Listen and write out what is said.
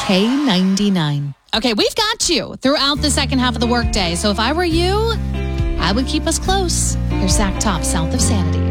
K99. Okay, we've got you throughout the second half of the workday. So if I were you, I would keep us close. Here's Zach Top, South of Sanity.